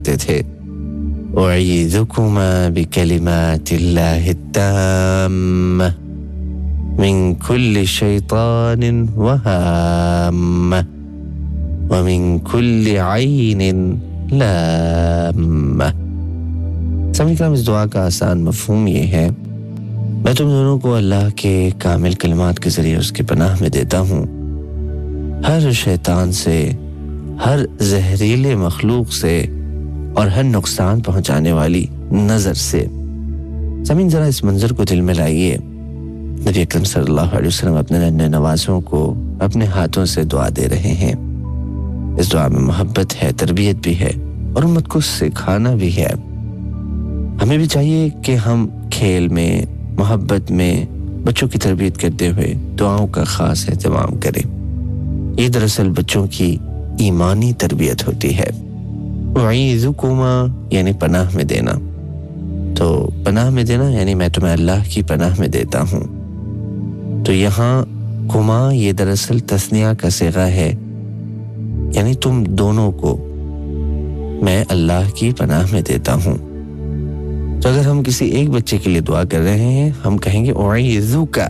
تے تھے اعیذکما بکلمات اللہ التامہ من کل شیطان وہامہ ومن کل عین لامہ۔ سامعین کرام، اس دعا کا آسان مفہوم یہ ہے، میں تم دونوں کو اللہ کے کامل کلمات کے ذریعے اس کی پناہ میں دیتا ہوں، ہر شیطان سے، ہر زہریلے مخلوق سے اور ہر نقصان پہنچانے والی نظر سے۔ سامعین، ذرا اس منظر کو دل میں لائیے، نبی اکرم صلی اللہ علیہ وسلم اپنے ننھے نوازوں کو اپنے ہاتھوں سے دعا دے رہے ہیں۔ اس دعا میں محبت ہے، تربیت بھی ہے اور امت کو سکھانا بھی ہے۔ ہمیں بھی چاہیے کہ ہم کھیل میں، محبت میں بچوں کی تربیت کرتے ہوئے دعاؤں کا خاص اہتمام کریں۔ یہ دراصل بچوں کی ایمانی تربیت ہوتی ہے۔ اعیذکما یعنی پناہ میں دینا، تو پناہ میں دینا یعنی میں تمہیں اللہ کی پناہ میں دیتا ہوں۔ تو یہاں کما یہ دراصل تثنیہ کا صیغہ ہے، یعنی تم دونوں کو میں اللہ کی پناہ میں دیتا ہوں۔ تو اگر ہم کسی ایک بچے کے لیے دعا کر رہے ہیں، ہم کہیں گے اعیذک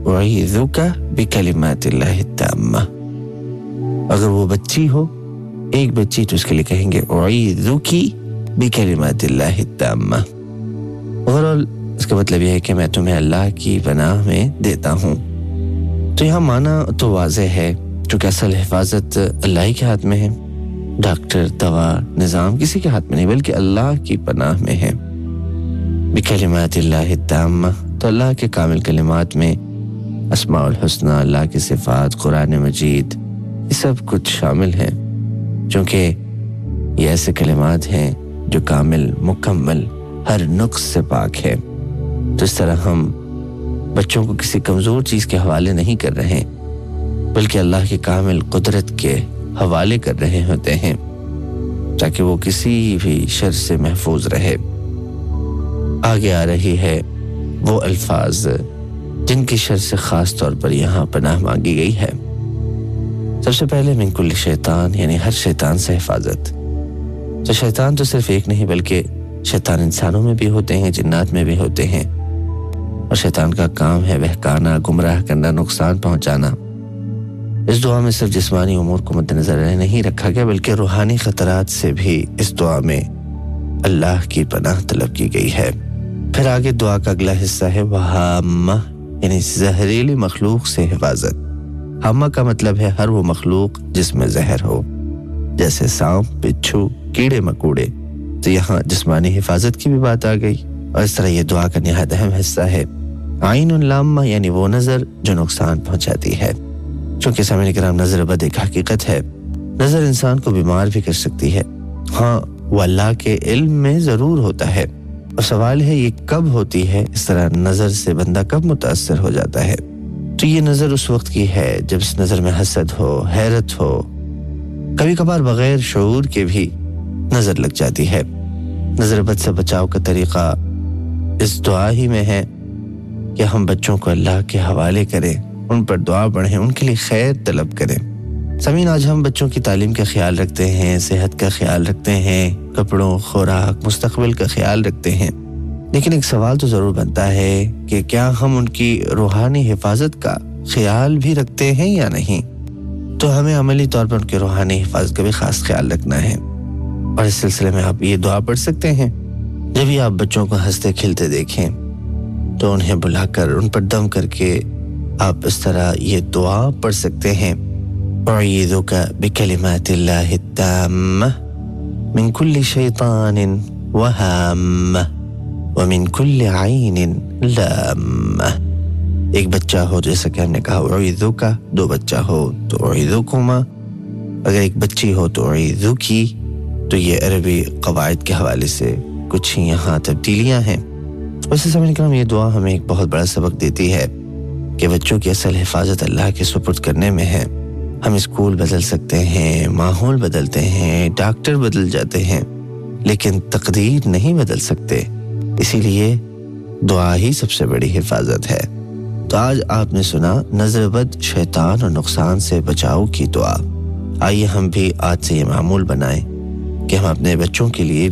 بکلمات اللہ التامہ۔ اگر وہ بچی ہو، ایک بچی، تو اس کے لیے کہیں گے اعیذکی بکلمات اللہ التامہ۔ اوورآل اس کا مطلب یہ ہے کہ میں تمہیں اللہ کی پناہ میں دیتا ہوں۔ تو یہاں معنی تو واضح ہے، چونکہ اصل حفاظت اللہ ہی کے ہاتھ میں ہے، ڈاکٹر، دوا، نظام کسی کے ہاتھ میں نہیں، بلکہ اللہ کی پناہ میں ہے۔ بکلمات اللہ التامہ، تو اللہ کے کامل کلمات میں اسماء الحسنى، اللہ کی صفات، قرآن مجید، یہ سب کچھ شامل ہیں، چونکہ یہ ایسے کلمات ہیں جو کامل، مکمل، ہر نقص سے پاک ہے۔ تو اس طرح ہم بچوں کو کسی کمزور چیز کے حوالے نہیں کر رہے، بلکہ اللہ کی کامل قدرت کے حوالے کر رہے ہوتے ہیں، تاکہ وہ کسی بھی شر سے محفوظ رہے۔ آگے آ رہی ہے وہ الفاظ جن کی شر سے خاص طور پر یہاں پناہ مانگی گئی ہے۔ سب سے پہلے من کل شیطان، یعنی ہر شیطان سے حفاظت۔ تو شیطان تو صرف ایک نہیں، بلکہ شیطان انسانوں میں بھی ہوتے ہیں، جنات میں بھی ہوتے ہیں، اور شیطان کا کام ہے بہکانا، گمراہ کرنا، نقصان پہنچانا۔ اس دعا میں صرف جسمانی امور کو مد نظر نہیں رکھا گیا، بلکہ روحانی خطرات سے بھی اس دعا میں اللہ کی پناہ طلب کی گئی ہے۔ پھر آگے دعا کا اگلا حصہ ہے وہامہ، یعنی زہریلی مخلوق سے حفاظت۔ ہامہ کا مطلب ہے ہر وہ مخلوق جس میں زہر ہو، جیسے سانپ، بچھو، کیڑے مکوڑے۔ تو یہاں جسمانی حفاظت کی بھی بات آ گئی، اور اس طرح یہ دعا کا نہایت اہم حصہ ہے عین لامہ، یعنی وہ نظر جو نقصان پہنچاتی ہے۔ چونکہ سامعین کرام، نظر بد ایک حقیقت ہے، نظر انسان کو بیمار بھی کر سکتی ہے۔ ہاں، وہ اللہ کے علم میں ضرور ہوتا ہے، اور سوال ہے یہ کب ہوتی ہے، اس طرح نظر سے بندہ کب متاثر ہو جاتا ہے۔ تو یہ نظر اس وقت کی ہے جب اس نظر میں حسد ہو، حیرت ہو، کبھی کبھار بغیر شعور کے بھی نظر لگ جاتی ہے۔ نظر بد سے بچاؤ کا طریقہ اس دعا ہی میں ہے کہ ہم بچوں کو اللہ کے حوالے کریں، ان پر دعا پڑھیں، ان کے لیے خیر طلب کریں۔ سامعین، آج ہم بچوں کی تعلیم کا خیال رکھتے ہیں، صحت کا خیال رکھتے ہیں، کپڑوں، خوراک، مستقبل کا خیال رکھتے ہیں، لیکن ایک سوال تو ضرور بنتا ہے کہ کیا ہم ان کی روحانی حفاظت کا خیال بھی رکھتے ہیں یا نہیں؟ تو ہمیں عملی طور پر ان کی روحانی حفاظت کا بھی خاص خیال رکھنا ہے، اور اس سلسلے میں آپ یہ دعا پڑھ سکتے ہیں۔ جب بھی آپ بچوں کو ہنستے کھلتے دیکھیں تو انہیں بلا کر ان پر دم کر کے آپ اس طرح یہ دعا پڑھ سکتے ہیں، اعیذک بکلمات اللہ التامہ من کل شیطان وہامہ ومن کل عین لامہ۔ ایک بچہ ہو جیسا کہ ہم نے کہا اعیذک، دو بچہ ہو تو اعیذکما، اگر ایک بچی ہو تو اعیذکی۔ تو یہ عربی قواعد کے حوالے سے کچھ ہی یہاں تبدیلیاں ہیں۔ ویسے سامعین کرام، یہ دعا ہمیں ایک بہت بڑا سبق دیتی ہے کہ بچوں کی اصل حفاظت اللہ کے سپرد کرنے میں ہے۔ ہم اسکول بدل سکتے ہیں، ماحول بدلتے ہیں، ڈاکٹر بدل جاتے ہیں، لیکن تقدیر نہیں بدل سکتے، اسی لیے دعا ہی سب سے بڑی حفاظت ہے۔ تو آج آپ نے سنا نظر بد، شیطان اور نقصان سے بچاؤ کی دعا۔ آئیے ہم بھی آج سے یہ معمول بنائیں کہ ہم اپنے بچوں کے لیے